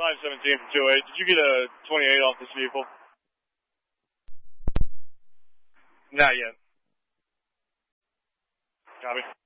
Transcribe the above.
517 from 208. Did you get a 28 off this vehicle? Not yet. Copy.